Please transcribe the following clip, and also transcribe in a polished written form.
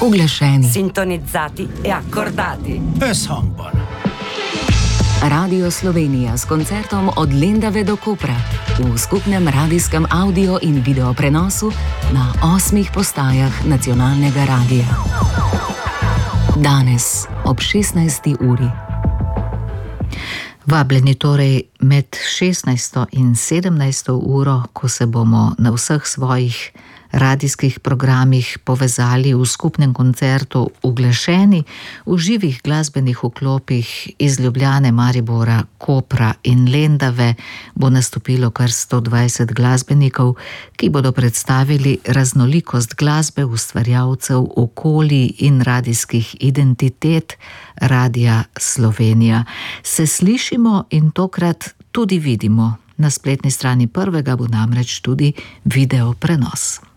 Uglašeni, sintonizzati e accordati. Összhangban. Radio Slovenija s koncertom od Lendave do Kopra v skupnem radijskem audio in video prenosu na 8 postajah nacionalnega radija. Danes ob 16. uri. Vabljeni torej med 16. in 17. uro, ko se bomo na vseh svojih radijskih programih povezali v skupnem koncertu Uglašeni, v živih glasbenih vklopih iz Ljubljane, Maribora, Kopra in Lendave bo nastopilo kar 120 glasbenikov, ki bodo predstavili raznolikost glasbe, ustvarjalcev, okolij in radijskih identitet Radia Slovenija. Se slišimo in tokrat tudi vidimo. Na spletni strani prvega bo namreč tudi video prenos.